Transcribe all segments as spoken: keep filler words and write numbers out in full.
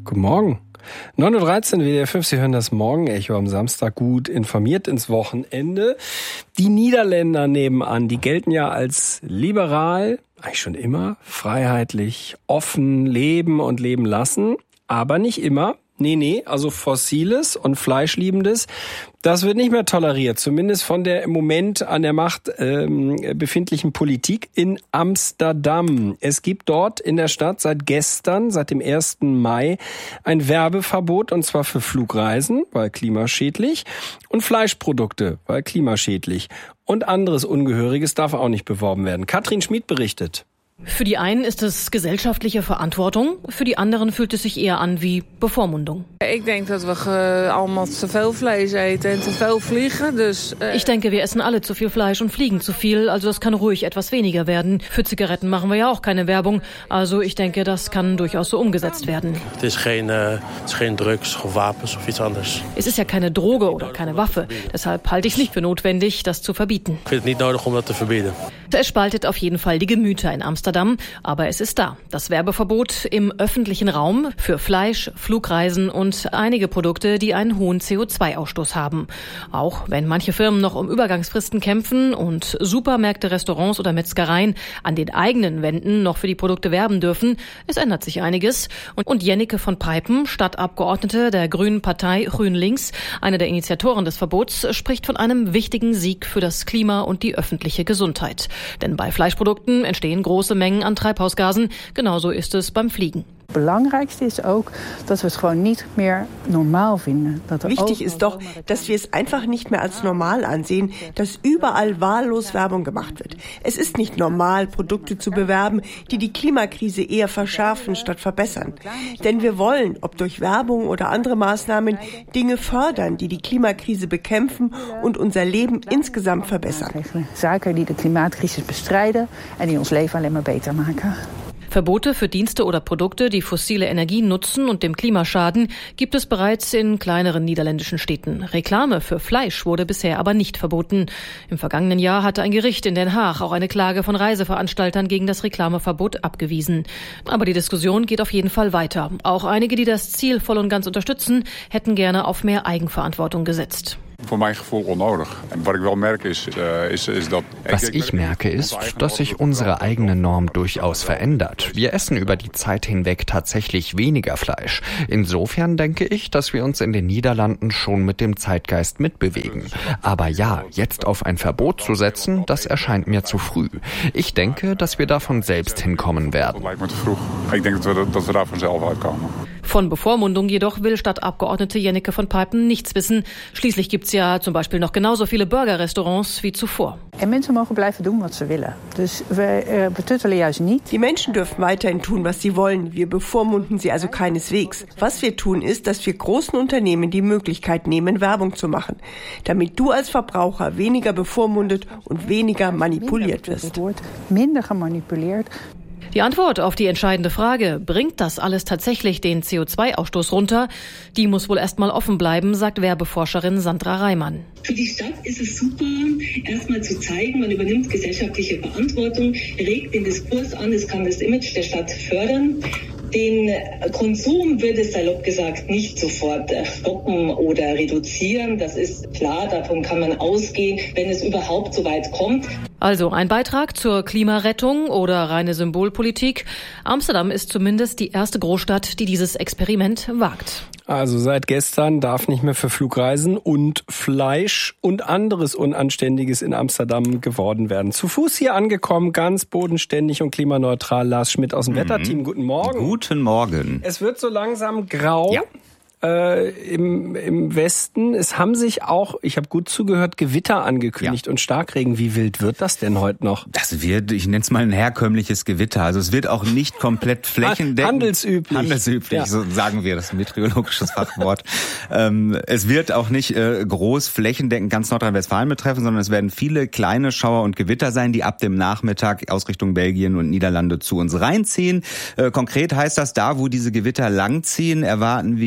Guten Morgen. neun Uhr dreizehn, W D R fünf, Sie hören das Morgenecho am Samstag gut informiert ins Wochenende. Die Niederländer nebenan, die gelten ja als liberal, eigentlich schon immer, freiheitlich, offen, leben und leben lassen, aber nicht immer. Nee, nee, also Fossiles und Fleischliebendes, das wird nicht mehr toleriert, zumindest von der im Moment an der Macht ähm, befindlichen Politik in Amsterdam. Es gibt dort in der Stadt seit gestern, seit dem ersten Mai, ein Werbeverbot, und zwar für Flugreisen, weil klimaschädlich, und Fleischprodukte, weil klimaschädlich. Und anderes Ungehöriges darf auch nicht beworben werden. Katrin Schmid berichtet. Für die einen ist es gesellschaftliche Verantwortung, für die anderen fühlt es sich eher an wie Bevormundung. Ich denke, dass wir allemaal zu viel Fleisch eten und zu viel fliegen. Dus, äh ich denke, wir essen alle zu viel Fleisch und fliegen zu viel, also das kann ruhig etwas weniger werden. Für Zigaretten machen wir ja auch keine Werbung, also ich denke, das kann durchaus so umgesetzt werden. Es ist kein, äh, es ist kein Drugs of Wapens of iets anders. Es ist ja keine Droge oder keine Waffe, deshalb halte ich es nicht für notwendig, das zu verbieten. Ich finde es nicht nötig, um das zu verbieten. Es spaltet auf jeden Fall die Gemüter in Amsterdam, aber es ist da. Das Werbeverbot im öffentlichen Raum für Fleisch, Flugreisen und einige Produkte, die einen hohen C O zwei Ausstoß haben. Auch wenn manche Firmen noch um Übergangsfristen kämpfen und Supermärkte, Restaurants oder Metzgereien an den eigenen Wänden noch für die Produkte werben dürfen, es ändert sich einiges. Und Jenneke von Pijpen, Stadtabgeordnete der Grünen Partei GroenLinks, eine der Initiatoren des Verbots, spricht von einem wichtigen Sieg für das Klima und die öffentliche Gesundheit. Denn bei Fleischprodukten entstehen große Mengen an Treibhausgasen. Genauso ist es beim Fliegen. Belangrijkste ist ook dat we het gewoon niet meer normaal vinden. Wichtig ist doch, dass wir es einfach nicht mehr als normal ansehen, dass überall wahllos Werbung gemacht wird. Es ist nicht normal, Produkte zu bewerben, die die Klimakrise eher verschärfen statt verbessern. Denn wir wollen, ob durch Werbung oder andere Maßnahmen, Dinge fördern, die die Klimakrise bekämpfen und unser Leben insgesamt verbessern. Zaken die de klimaatcrisis bestrijden en die ons leven alleen maar beter maken. Verbote für Dienste oder Produkte, die fossile Energien nutzen und dem Klima schaden, gibt es bereits in kleineren niederländischen Städten. Reklame für Fleisch wurde bisher aber nicht verboten. Im vergangenen Jahr hatte ein Gericht in Den Haag auch eine Klage von Reiseveranstaltern gegen das Reklameverbot abgewiesen. Aber die Diskussion geht auf jeden Fall weiter. Auch einige, die das Ziel voll und ganz unterstützen, hätten gerne auf mehr Eigenverantwortung gesetzt. Voor mijn gevoel onnodig. En wat ik wel merk is, uh, is, is dat... Was ich merke ist, dass sich unsere eigene Norm durchaus verändert. Wir essen über die Zeit hinweg tatsächlich weniger Fleisch. Insofern denke ich, dass wir uns in den Niederlanden schon mit dem Zeitgeist mitbewegen. Aber ja, jetzt auf ein Verbot zu setzen, das erscheint mir zu früh. Ich denke, dass wir davon selbst hinkommen werden. Ich denke, dass wir davon selbst uitkomen. Von Bevormundung jedoch will Stadtabgeordnete Jenneke von Pijpen nichts wissen. Schließlich gibt es ja zum Beispiel noch genauso viele Burgerrestaurants wie zuvor. En mensen mogen blijven doen wat ze willen. Dus we uh, betuttelen juist niet. Die Menschen dürfen weiterhin tun, was sie wollen. Wir bevormunden sie also keineswegs. Was wir tun, ist, dass wir großen Unternehmen die Möglichkeit nehmen, Werbung zu machen, damit du als Verbraucher weniger bevormundet und weniger manipuliert wirst. Minder gemanipuleerd. Die Antwort auf die entscheidende Frage, bringt das alles tatsächlich den C O zwei Ausstoß runter? Die muss wohl erstmal offen bleiben, sagt Werbeforscherin Sandra Reimann. Für die Stadt ist es super, erstmal zu zeigen, man übernimmt gesellschaftliche Verantwortung, regt den Diskurs an, es kann das Image der Stadt fördern. Den Konsum wird es salopp gesagt nicht sofort stoppen oder reduzieren. Das ist klar, davon kann man ausgehen, wenn es überhaupt so weit kommt. Also ein Beitrag zur Klimarettung oder reine Symbolpolitik. Amsterdam ist zumindest die erste Großstadt, die dieses Experiment wagt. Also seit gestern darf nicht mehr für Flugreisen und Fleisch und anderes Unanständiges in Amsterdam geworden werden. Zu Fuß hier angekommen, ganz bodenständig und klimaneutral. Lars Schmidt aus dem mhm. Wetterteam. Guten Morgen. Guten Morgen. Es wird so langsam grau. Ja. Äh, im, im Westen. Es haben sich auch, ich habe gut zugehört, Gewitter angekündigt ja. und Starkregen. Wie wild wird das denn heute noch? Das wird, ich nenne es mal ein herkömmliches Gewitter. Also es wird auch nicht komplett flächendeckend. Handelsüblich. Handelsüblich, ja. So sagen wir, das ist ein meteorologisches Fachwort. ähm, es wird auch nicht äh, groß flächendeckend ganz Nordrhein-Westfalen betreffen, sondern es werden viele kleine Schauer und Gewitter sein, die ab dem Nachmittag aus Richtung Belgien und Niederlande zu uns reinziehen. Äh, konkret heißt das, da wo diese Gewitter langziehen, erwarten wir auch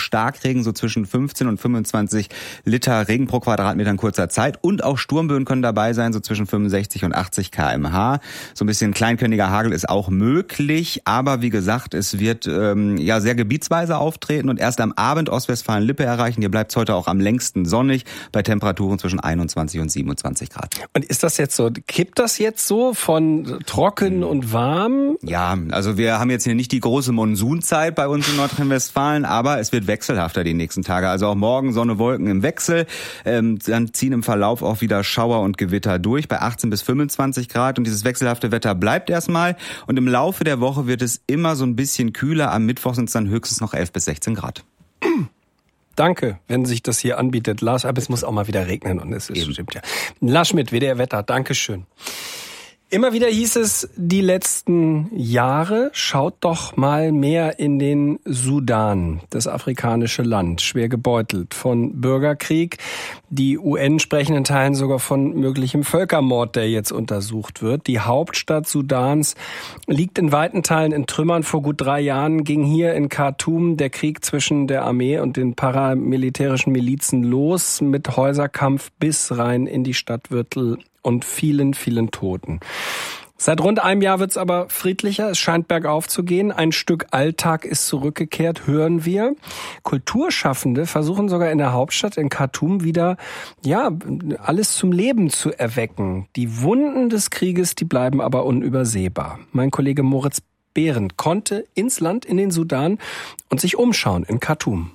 Starkregen, so zwischen fünfzehn und fünfundzwanzig Liter Regen pro Quadratmeter in kurzer Zeit. Und auch Sturmböen können dabei sein, so zwischen fünfundsechzig und achtzig Kilometer pro Stunde. So ein bisschen kleinkörniger Hagel ist auch möglich. Aber wie gesagt, es wird ähm, ja sehr gebietsweise auftreten und erst am Abend Ostwestfalen-Lippe erreichen. Hier bleibt es heute auch am längsten sonnig bei Temperaturen zwischen einundzwanzig und siebenundzwanzig Grad. Und ist das jetzt so, kippt das jetzt so von trocken und warm? Ja, also wir haben jetzt hier nicht die große Monsunzeit bei uns in Nordrhein-Westfalen, aber es wird wechselhafter die nächsten Tage. Also auch morgen Sonne, Wolken im Wechsel. Ähm, dann ziehen im Verlauf auch wieder Schauer und Gewitter durch bei achtzehn bis fünfundzwanzig Grad. Und dieses wechselhafte Wetter bleibt erstmal. Und im Laufe der Woche wird es immer so ein bisschen kühler. Am Mittwoch sind es dann höchstens noch elf bis sechzehn Grad. Danke, wenn sich das hier anbietet, Lars. Aber es muss auch mal wieder regnen und es ist, stimmt ja. Lars Schmidt, W D R Wetter, Dankeschön. Immer wieder hieß es die letzten Jahre, schaut doch mal mehr in den Sudan, das afrikanische Land, schwer gebeutelt von Bürgerkrieg. Die U N sprechen in Teilen sogar von möglichem Völkermord, der jetzt untersucht wird. Die Hauptstadt Sudans liegt in weiten Teilen in Trümmern. Vor gut drei Jahren ging hier in Khartoum der Krieg zwischen der Armee und den paramilitärischen Milizen los, mit Häuserkampf bis rein in die Stadtviertel und vielen, vielen Toten. Seit rund einem Jahr wird's aber friedlicher. Es scheint bergauf zu gehen. Ein Stück Alltag ist zurückgekehrt, hören wir. Kulturschaffende versuchen sogar in der Hauptstadt in Khartoum wieder, ja, alles zum Leben zu erwecken. Die Wunden des Krieges, die bleiben aber unübersehbar. Mein Kollege Moritz Behrendt konnte ins Land, in den Sudan und sich umschauen in Khartoum.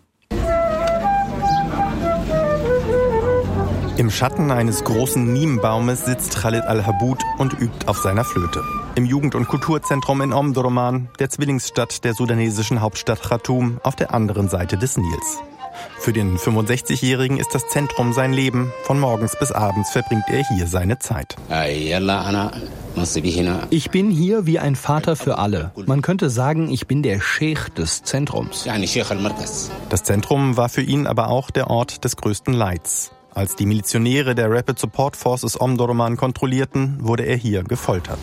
Im Schatten eines großen Niembaumes sitzt Khalid Al-Haboud und übt auf seiner Flöte. Im Jugend- und Kulturzentrum in Omdurman, der Zwillingsstadt der sudanesischen Hauptstadt Khartoum, auf der anderen Seite des Nils. Für den fünfundsechzigjährigen ist das Zentrum sein Leben. Von morgens bis abends verbringt er hier seine Zeit. Ich bin hier wie ein Vater für alle. Man könnte sagen, ich bin der Scheich des Zentrums. Das Zentrum war für ihn aber auch der Ort des größten Leids. Als die Milizionäre der Rapid Support Forces Omdurman kontrollierten, wurde er hier gefoltert.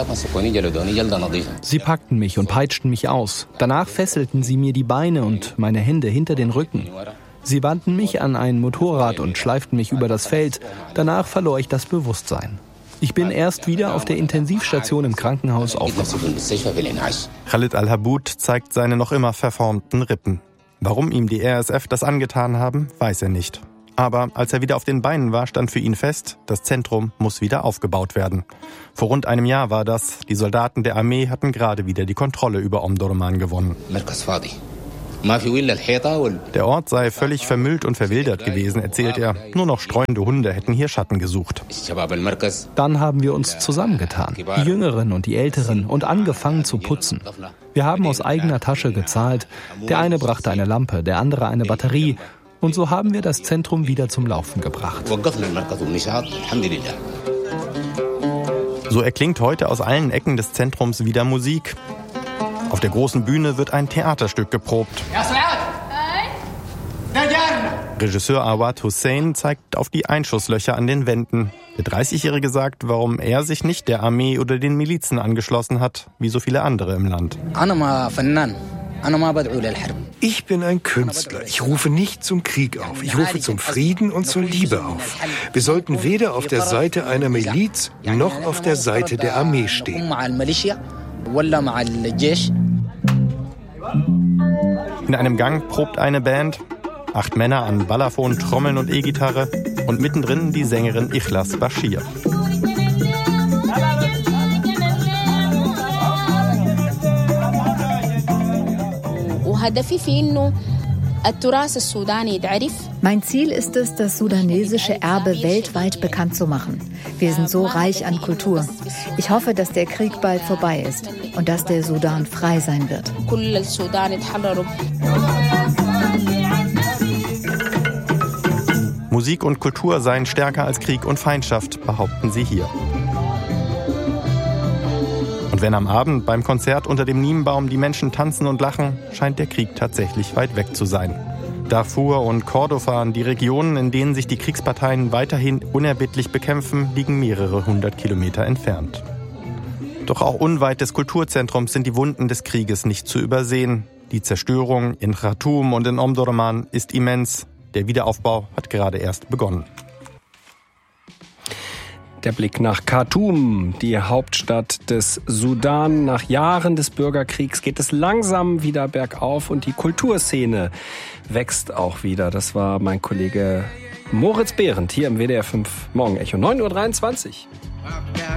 Sie packten mich und peitschten mich aus. Danach fesselten sie mir die Beine und meine Hände hinter den Rücken. Sie banden mich an ein Motorrad und schleiften mich über das Feld. Danach verlor ich das Bewusstsein. Ich bin erst wieder auf der Intensivstation im Krankenhaus aufgewacht. Khalid Al-Haboud zeigt seine noch immer verformten Rippen. Warum ihm die R S F das angetan haben, weiß er nicht. Aber als er wieder auf den Beinen war, stand für ihn fest, das Zentrum muss wieder aufgebaut werden. Vor rund einem Jahr war das. Die Soldaten der Armee hatten gerade wieder die Kontrolle über Omdurman gewonnen. Der Ort sei völlig vermüllt und verwildert gewesen, erzählt er. Nur noch streunende Hunde hätten hier Schatten gesucht. Dann haben wir uns zusammengetan, die Jüngeren und die Älteren, und angefangen zu putzen. Wir haben aus eigener Tasche gezahlt. Der eine brachte eine Lampe, der andere eine Batterie. Und so haben wir das Zentrum wieder zum Laufen gebracht. So erklingt heute aus allen Ecken des Zentrums wieder Musik. Auf der großen Bühne wird ein Theaterstück geprobt. Regisseur Awad Hussein zeigt auf die Einschusslöcher an den Wänden. Der dreißigjährige sagt, warum er sich nicht der Armee oder den Milizen angeschlossen hat, wie so viele andere im Land. Ich bin ein Künstler. Ich rufe nicht zum Krieg auf. Ich rufe zum Frieden und zur Liebe auf. Wir sollten weder auf der Seite einer Miliz noch auf der Seite der Armee stehen. In einem Gang probt eine Band. Acht Männer an Balafon, Trommeln und E-Gitarre. Und mittendrin die Sängerin Ikhlas Bashir. Mein Ziel ist es, das sudanesische Erbe weltweit bekannt zu machen. Wir sind so reich an Kultur. Ich hoffe, dass der Krieg bald vorbei ist und dass der Sudan frei sein wird. Musik und Kultur seien stärker als Krieg und Feindschaft, behaupten sie hier. Und wenn am Abend beim Konzert unter dem Niembaum die Menschen tanzen und lachen, scheint der Krieg tatsächlich weit weg zu sein. Darfur und Kordofan, die Regionen, in denen sich die Kriegsparteien weiterhin unerbittlich bekämpfen, liegen mehrere hundert Kilometer entfernt. Doch auch unweit des Kulturzentrums sind die Wunden des Krieges nicht zu übersehen. Die Zerstörung in Khartoum und in Omdurman ist immens. Der Wiederaufbau hat gerade erst begonnen. Der Blick nach Khartoum, die Hauptstadt des Sudan. Nach Jahren des Bürgerkriegs geht es langsam wieder bergauf und die Kulturszene wächst auch wieder. Das war mein Kollege Moritz Behrendt hier im W D R fünf Morgenecho. neun Uhr dreiundzwanzig.